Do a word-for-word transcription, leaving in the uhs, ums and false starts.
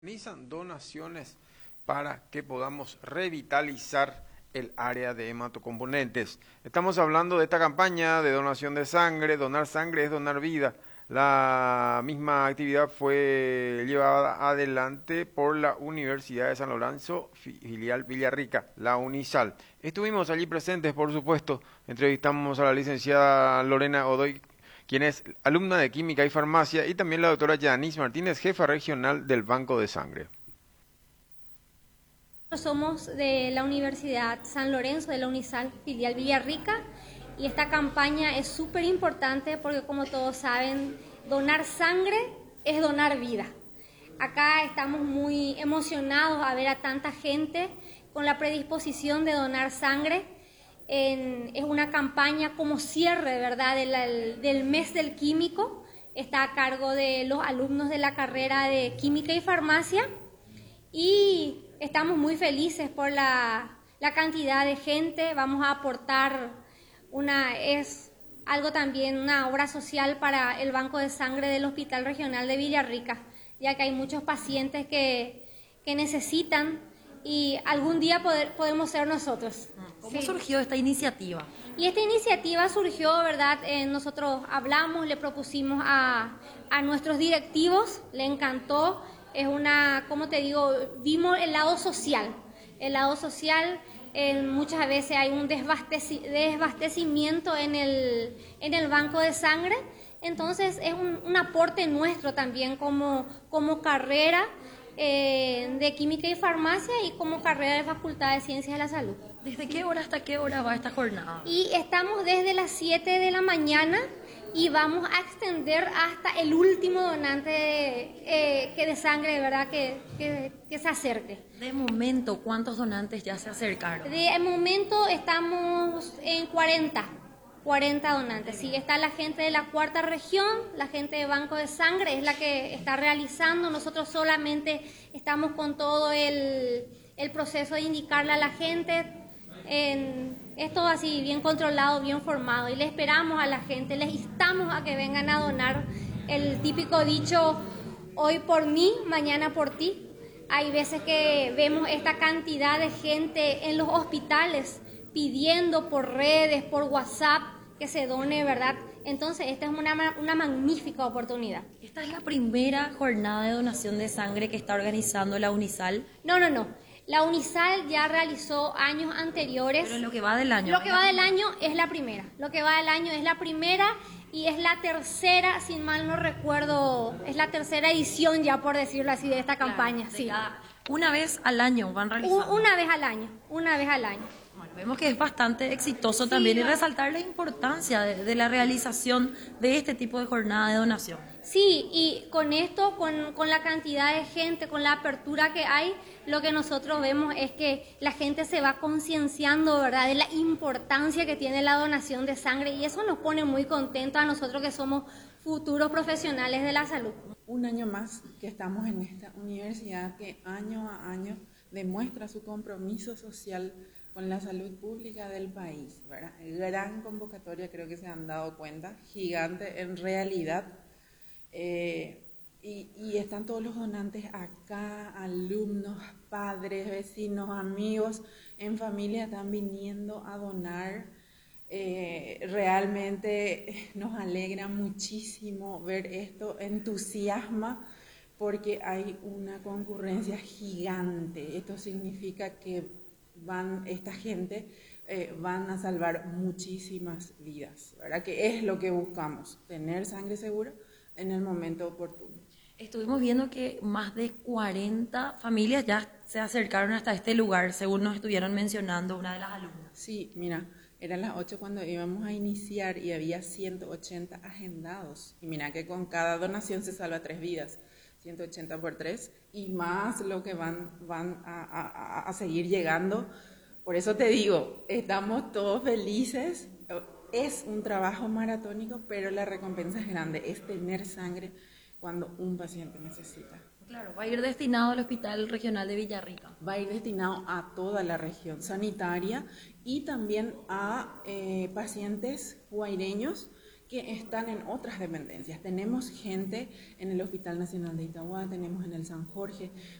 Organizan donaciones para que podamos revitalizar el área de hematocomponentes. Estamos hablando de esta campaña de donación de sangre. Donar sangre es donar vida. La misma actividad fue llevada adelante por la Universidad de San Lorenzo, filial Villarrica, la UNISAL. Estuvimos allí presentes, por supuesto. Entrevistamos a la licenciada Lorena Godoy, quien es alumna de Química y Farmacia, y también la doctora Yanis Martínez, jefa regional del Banco de Sangre. Somos de la Universidad San Lorenzo, de la UNISAL, filial Villarrica, y esta campaña es súper importante porque, como todos saben, donar sangre es donar vida. Acá estamos muy emocionados a ver a tanta gente con la predisposición de donar sangre. En, es una campaña como cierre, ¿verdad?, del, del mes del químico. Está a cargo de los alumnos de la carrera de Química y Farmacia, y estamos muy felices por la, la cantidad de gente. Vamos a aportar una, es algo también, una obra social para el Banco de Sangre del Hospital Regional de Villarrica, ya que hay muchos pacientes que, que necesitan, y algún día poder, podemos ser nosotros. ¿Cómo Sí. surgió esta iniciativa? Y esta iniciativa surgió, ¿verdad? Eh, nosotros hablamos, le propusimos a, a nuestros directivos, le encantó. Es una, como te digo, vimos el lado social. El lado social, eh, muchas veces hay un desbasteci- desabastecimiento en el, en el banco de sangre. Entonces es un, un aporte nuestro también como, como carrera eh, de Química y Farmacia y como carrera de Facultad de Ciencias de la Salud. ¿Desde qué hora hasta qué hora va esta jornada? Y estamos desde las siete de la mañana y vamos a extender hasta el último donante eh, que de sangre, de verdad, que, que, que se acerque. De momento, ¿cuántos donantes ya se acercaron? De momento estamos en cuarenta, cuarenta donantes. Sí, está la gente de la cuarta región, la gente de Banco de Sangre es la que está realizando. Nosotros solamente estamos con todo el, el proceso de indicarle a la gente. En, esto así bien controlado, bien formado, y le esperamos a la gente, les instamos a que vengan a donar. El típico dicho, hoy por mí, mañana por ti. Hay veces que vemos esta cantidad de gente en los hospitales pidiendo por redes, por WhatsApp, que se done, ¿verdad? Entonces esta es una, una magnífica oportunidad. ¿Esta es la primera jornada de donación de sangre que está organizando la UNISAL? No, no, no. La UNISAL ya realizó años anteriores. Pero lo que va del año. Lo que va del año es la primera. Lo que va del año es la primera y es la tercera, si mal no recuerdo, es la tercera edición ya, por decirlo así, de esta campaña. Claro, de sí. cada- Una vez al año van realizando. U- Una vez al año, una vez al año. Bueno, vemos que es bastante exitoso Sí, también, y no. resaltar la importancia de, de la realización de este tipo de jornada de donación. Sí, y con esto, con, con la cantidad de gente, con la apertura que hay, lo que nosotros vemos es que la gente se va concienciando, ¿verdad?, de la importancia que tiene la donación de sangre, y eso nos pone muy contentos a nosotros que somos futuros profesionales de la salud. Un año más que estamos en esta universidad que año a año demuestra su compromiso social con la salud pública del país, ¿verdad? Gran convocatoria, creo que se han dado cuenta, gigante en realidad. Eh, y, y están todos los donantes acá, alumnos, padres, vecinos, amigos, en familia están viniendo a donar. Eh, realmente nos alegra muchísimo ver esto, entusiasma porque hay una concurrencia gigante. Esto significa que van, esta gente eh, van a salvar muchísimas vidas, ¿verdad? Que es lo que buscamos, tener sangre segura en el momento oportuno. Estuvimos viendo que más de cuarenta familias ya se acercaron hasta este lugar, según nos estuvieron mencionando una de las alumnas. Sí, mira, eran las ocho cuando íbamos a iniciar y había ciento ochenta agendados. Y mira que con cada donación se salva tres vidas, ciento ochenta por tres, y más lo que van, van a, a, a seguir llegando. Por eso te digo, estamos todos felices. Es un trabajo maratónico, pero la recompensa es grande, es tener sangre cuando un paciente necesita. Claro, va a ir destinado al Hospital Regional de Villarrica. Va a ir destinado a toda la región sanitaria y también a eh, pacientes guaireños que están en otras dependencias. Tenemos gente en el Hospital Nacional de Itagua, tenemos en el San Jorge,